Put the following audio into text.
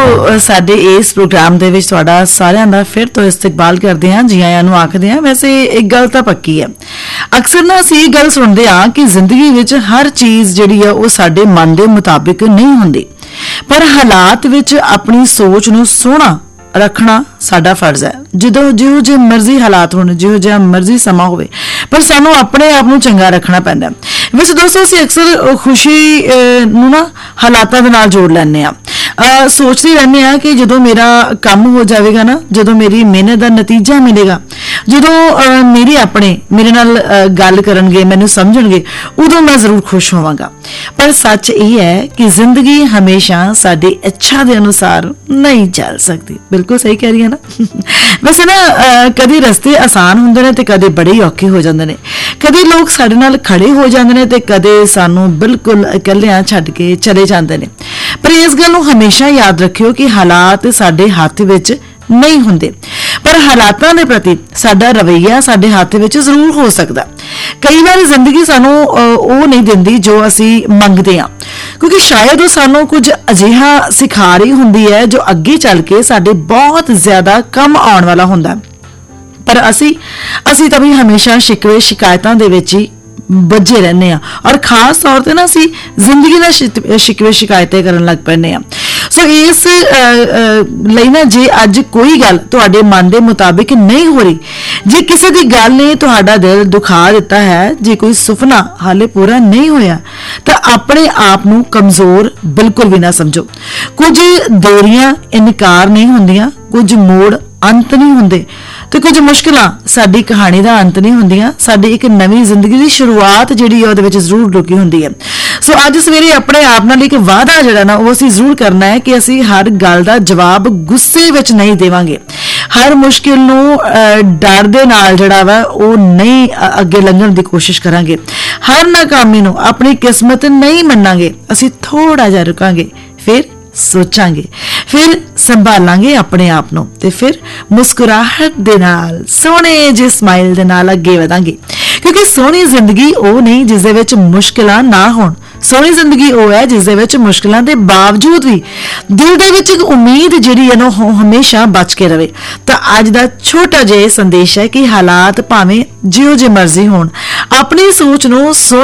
ਸਾਡੇ ਇਸ ਪ੍ਰੋਗਰਾਮ ਦੇ ਵਿੱਚ ਤੁਹਾਡਾ ਸਾਰਿਆਂ ਦਾ ਫਿਰ ਤੋਂ ਇਸਤਕਬਾਲ ਕਰਦੇ ਹਾਂ, ਜੀ ਆਇਆਂ ਨੂੰ ਆਖਦੇ ਹਾਂ। ਵੈਸੇ ਇੱਕ ਗੱਲ ਤਾਂ ਪੱਕੀ ਹੈ, ਅਕਸਰ ਨਾ ਅਸੀਂ ਇਹ ਗੱਲ ਸੁਣਦੇ ਹਾਂ ਕਿ ਜ਼ਿੰਦਗੀ ਵਿੱਚ ਹਰ ਚੀਜ਼ ਜਿਹੜੀ ਆ ਉਹ ਸਾਡੇ ਮਨ ਦੇ ਮੁਤਾਬਿਕ ਨਹੀਂ ਹੁੰਦੀ, ਪਰ ਹਾਲਾਤ ਵਿੱਚ ਆਪਣੀ ਸੋਚ ਨੂੰ ਸੋਹਣਾ ਰੱਖਣਾ ਸਾਡਾ ਫਰਜ਼ ਹੈ। ਜਿਹੋ ਜਿਹੇ ਮਰਜ਼ੀ ਹਾਲਾਤ ਹੋਣ, ਜਿਹੋ ਜਿਹਾ ਮਰਜ਼ੀ ਸਮਾਂ ਹੋਵੇ, ਪਰ ਸਾਨੂੰ ਆਪਣੇ ਆਪ ਨੂੰ ਚੰਗਾ ਰੱਖਣਾ ਪੈਂਦਾ। ਵੈਸੇ ਦੋਸਤੋ, ਅਸੀਂ ਅਕਸਰ ਖੁਸ਼ੀ ਨੂੰ ਨਾ ਹਾਲਾਤਾਂ ਦੇ ਨਾਲ ਜੋੜ ਲੈਂਦੇ ਹਾਂ। ਸੋਚਦੇ ਰਹਿੰਦੇ ਹਾਂ ਕਿ ਜਦੋਂ ਮੇਰਾ ਕੰਮ ਹੋ ਜਾਵੇਗਾ ਨਾ, ਜਦੋਂ ਮੇਰੀ ਮਿਹਨਤ ਦਾ ਨਤੀਜਾ ਮਿਲੇਗਾ, ਜਦੋਂ ਮੇਰੇ ਨਾਲ ਗੱਲ ਕਰਨਗੇ, ਮੈਨੂੰ ਸਮਝਣਗੇ, ਉਦੋਂ ਮੈਂ ਜ਼ਰੂਰ ਖੁਸ਼ ਹੋਵਾਂਗਾ। ਪਰ ਸੱਚ ਇਹ ਹੈ ਕਿ ਜ਼ਿੰਦਗੀ ਹਮੇਸ਼ਾ ਸਾਡੀ ਇੱਛਾ ਦੇ ਅਨੁਸਾਰ ਨਹੀਂ ਚੱਲ ਸਕਦੀ। ਬਿਲਕੁਲ ਸਹੀ ਕਹਿ ਰਹੀ ਹੈ ਨਾ। ਵੈਸੇ ਨਾ ਕਦੇ ਰਸਤੇ ਆਸਾਨ ਹੁੰਦੇ ਨੇ ਤੇ ਕਦੇ ਬੜੇ ਹੀ ਔਖੇ ਹੋ ਜਾਂਦੇ ਨੇ। ਕਦੇ ਲੋਕ ਸਾਡੇ ਨਾਲ ਖੜੇ ਹੋ ਜਾਂਦੇ ਨੇ ਤੇ ਕਦੇ ਸਾਨੂੰ ਬਿਲਕੁਲ ਇਕੱਲਿਆਂ ਛੱਡ ਕੇ ਚਲੇ ਜਾਂਦੇ ਨੇ। ਪਰ ਇਸ ਗੱਲ ਨੂੰ ਹਮੇਸ਼ਾ ਯਾਦ ਰੱਖਿਓ ਕਿ ਹਾਲਾਤ ਸਾਡੇ ਹੱਥ ਵਿੱਚ ਨਹੀਂ ਹੁੰਦੇ, ਪਰ ਹਾਲਾਤਾਂ ਦੇ ਪ੍ਰਤੀ ਸਾਡਾ ਰਵੱਈਆ ਸਾਡੇ ਹੱਥ ਵਿੱਚ ਜ਼ਰੂਰ ਹੋ ਸਕਦਾ। ਕਈ ਵਾਰ ਜ਼ਿੰਦਗੀ ਸਾਨੂੰ ਉਹ ਨਹੀਂ ਦਿੰਦੀ ਜੋ ਅਸੀਂ ਮੰਗਦੇ ਹਾਂ, ਕਿਉਂਕਿ ਸ਼ਾਇਦ ਉਹ ਸਾਨੂੰ ਕੁਝ ਅਜਿਹਾ ਸਿਖਾ ਰਹੀ ਹੁੰਦੀ ਹੈ ਜੋ ਅੱਗੇ ਚੱਲ ਕੇ ਸਾਡੇ ਬਹੁਤ ਜ਼ਿਆਦਾ ਕੰਮ ਆਉਣ ਵਾਲਾ ਹੁੰਦਾ। ਪਰ ਅਸੀਂ ਤਾਂ ਵੀ ਹਮੇਸ਼ਾ ਸ਼ਿਕਵੇ ਸ਼ਿਕਾਇਤਾਂ ਦੇ ਵਿੱਚ ਹੀ ਵੱਜੇ ਰਹਿੰਦੇ ਆ, ਔਰ ਖਾਸ ਤੌਰ ਤੇ ਨਾ ਅਸੀਂ ਜ਼ਿੰਦਗੀ ਦਾ ਸ਼ਿਕਵੇ ਸ਼ਿਕਾਇਤਾਂ ਕਰਨ ਲੱਗ ਪੈਂਦੇ ਆ। ਸੋ ਇਸ ਲਈ ਨਾ, ਜੇ ਅੱਜ ਕੋਈ ਗੱਲ ਤੁਹਾਡੇ ਮਨ ਦੇ ਮੁਤਾਬਿਕ ਨਹੀਂ ਹੋ ਰਹੀ, ਜੇ ਕਿਸੇ ਦੀ ਗੱਲ ਨੇ ਤੁਹਾਡਾ ਦਿਲ ਦੁਖਾ ਦਿੱਤਾ ਹੈ, ਜੇ ਕੋਈ ਸੁਪਨਾ ਹਾਲੇ ਪੂਰਾ ਨਹੀਂ ਹੋਇਆ, ਤਾਂ ਆਪਣੇ ਆਪ ਨੂੰ ਕਮਜ਼ੋਰ ਬਿਲਕੁਲ ਵੀ ਨਾ ਸਮਝੋ। ਕੁਝ ਦੇਰੀਆਂ ਇਨਕਾਰ ਨਹੀਂ ਹੁੰਦੀਆਂ, ਕੁਝ ਮੋੜ ਅੰਤ ਨਹੀਂ ਹੁੰਦੇ, ਤੇ ਕੁਝ ਮੁਸ਼ਕਿਲਾਂ ਸਾਡੀ ਕਹਾਣੀ ਦਾ ਅੰਤ ਨਹੀਂ ਹੁੰਦੀਆਂ। ਸਾਡੀ ਇੱਕ ਨਵੀਂ ਜ਼ਿੰਦਗੀ ਦੀ ਸ਼ੁਰੂਆਤ ਜਿਹੜੀ ਹੈ ਉਹਦੇ ਵਿੱਚ ਜ਼ਰੂਰ ਲੁਕੀ ਹੁੰਦੀ ਹੈ। ਸੋ ਅੱਜ ਸਵੇਰੇ ਆਪਣੇ ਆਪ ਨਾਲ ਇੱਕ ਵਾਅਦਾ ਜਿਹੜਾ ਨਾ ਉਹ ਅਸੀਂ ਜ਼ਰੂਰ ਕਰਨਾ ਹੈ ਕਿ ਅਸੀਂ ਹਰ ਗੱਲ ਦਾ ਜਵਾਬ ਗੁੱਸੇ ਵਿੱਚ ਨਹੀਂ ਦੇਵਾਂਗੇ, ਹਰ ਮੁਸ਼ਕਿਲ ਨੂੰ ਡਰ ਦੇ ਨਾਲ ਜਿਹੜਾ ਵਾ ਉਹ ਨਹੀਂ ਅੱਗੇ ਲੰਘਣ ਦੀ ਕੋਸ਼ਿਸ਼ ਕਰਾਂਗੇ, ਹਰ ਨਾਕਾਮੀ ਨੂੰ ਆਪਣੀ ਕਿਸਮਤ ਨਹੀਂ ਮੰਨਾਂਗੇ। ਅਸੀਂ ਥੋੜਾ ਜਿਹਾ ਰੁਕਾਂਗੇ, ਫਿਰ ਸੋਚਾਂਗੇ, ਫਿਰ ਸੰਭਾਲਾਂਗੇ ਆਪਣੇ ਆਪ ਨੂੰ, ਤੇ ਫਿਰ ਮੁਸਕਰਾਹਟ ਦੇ ਨਾਲ, ਸੋਹਣੇ ਜਿਹੇ ਸਮਾਈਲ ਦੇ ਨਾਲ ਅੱਗੇ ਵਧਾਂਗੇ। ਕਿਉਂਕਿ ਸੋਹਣੀ ਜ਼ਿੰਦਗੀ ਉਹ ਨਹੀਂ ਜਿਸ ਦੇ ਵਿੱਚ ਮੁਸ਼ਕਿਲਾਂ ਨਾ ਹੋਣ, ਸੋਹਣੀ ਜ਼ਿੰਦਗੀ ਉਹ ਹੈ ਜਿਸ ਦੇ ਵਿੱਚ ਮੁਸ਼ਕਿਲਾਂ ਦੇ ਬਾਵਜੂਦ ਵੀ ਦਿਲ ਦੇ ਵਿੱਚ ਇੱਕ ਉਮੀਦ ਜਿਹੜੀ ਹੈ ਨਾ ਉਹ ਹਮੇਸ਼ਾ ਬਚ ਕੇ ਰਵੇ। ਤਾਂ ਅੱਜ ਦਾ ਛੋਟਾ ਜਿਹਾ ਸੰਦੇਸ਼ ਹੈ ਕਿ ਹਾਲਾਤ ਭਾਵੇਂ ਜਿਹੋ ਜਿਹੇ ਮਰਜ਼ੀ ਹੋਣ, ਆਪਣੀ ਸੋਚ ਨੂੰ